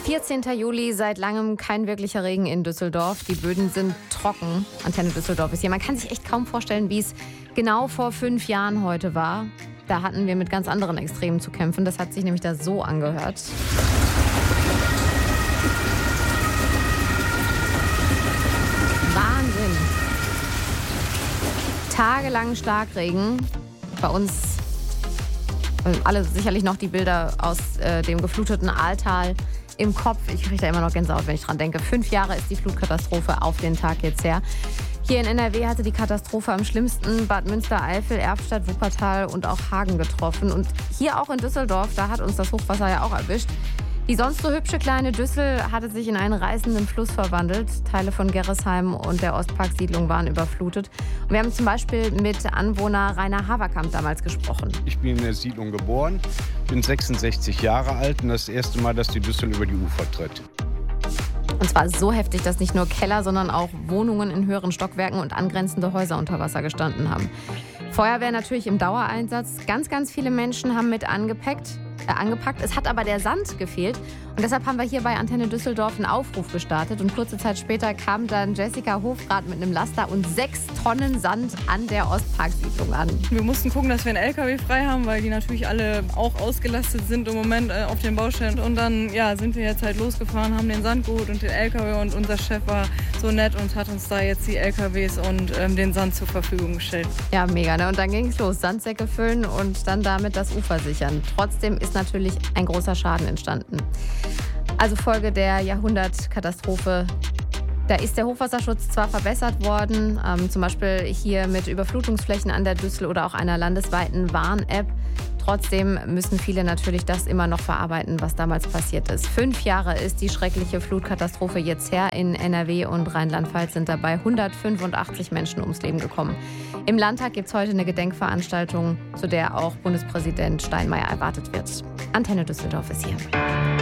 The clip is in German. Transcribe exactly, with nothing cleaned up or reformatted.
vierzehnten Juli, seit langem kein wirklicher Regen in Düsseldorf. Die Böden sind trocken. Antenne Düsseldorf ist hier. Man kann sich echt kaum vorstellen, wie es genau vor fünf Jahren heute war. Da hatten wir mit ganz anderen Extremen zu kämpfen. Das hat sich nämlich da so angehört. Wahnsinn. Tagelang Starkregen. Bei uns alle sicherlich noch die Bilder aus äh, dem gefluteten Ahrtal im Kopf. Ich kriege da immer noch Gänsehaut, wenn ich dran denke. Fünf Jahre ist die Flutkatastrophe auf den Tag jetzt her. Hier in N R W hatte die Katastrophe am schlimmsten Bad Münstereifel, Erftstadt, Wuppertal und auch Hagen getroffen. Und hier auch in Düsseldorf, da hat uns das Hochwasser ja auch erwischt. Die sonst so hübsche kleine Düssel hatte sich in einen reißenden Fluss verwandelt. Teile von Gerresheim und der Ostparksiedlung waren überflutet. Und wir haben zum Beispiel mit Anwohner Rainer Haverkamp damals gesprochen. Ich bin in der Siedlung geboren, bin sechsundsechzig Jahre alt und das erste Mal, dass die Düssel über die Ufer tritt. Und zwar so heftig, dass nicht nur Keller, sondern auch Wohnungen in höheren Stockwerken und angrenzende Häuser unter Wasser gestanden haben. Feuerwehr natürlich im Dauereinsatz. Ganz, ganz viele Menschen haben mit angepackt. Äh, angepackt. Es hat aber der Sand gefehlt. Und deshalb haben wir hier bei Antenne Düsseldorf einen Aufruf gestartet. Und kurze Zeit später kam dann Jessica Hofrath mit einem Laster und sechs Tonnen Sand an der Ostparksiedlung an. Wir mussten gucken, dass wir einen L K W frei haben, weil die natürlich alle auch ausgelastet sind im Moment äh, auf den Baustellen. Und dann ja, sind wir jetzt halt losgefahren, haben den Sand geholt und den L K W. Und unser Chef war so nett und hat uns da jetzt die L K Ws und ähm, den Sand zur Verfügung gestellt. Ja, mega. Ne? Und dann ging es los. Sandsäcke füllen und dann damit das Ufer sichern. Trotzdem ist natürlich ein großer Schaden entstanden. Also Folge der Jahrhundertkatastrophe. Da ist der Hochwasserschutz zwar verbessert worden, ähm, zum Beispiel hier mit Überflutungsflächen an der Düssel oder auch einer landesweiten Warn-App. Trotzdem müssen viele natürlich das immer noch verarbeiten, was damals passiert ist. Fünf Jahre ist die schreckliche Flutkatastrophe jetzt her. In N R W und Rheinland-Pfalz sind dabei hundertfünfundachtzig Menschen ums Leben gekommen. Im Landtag gibt es heute eine Gedenkveranstaltung, zu der auch Bundespräsident Steinmeier erwartet wird. Antenne Düsseldorf ist hier.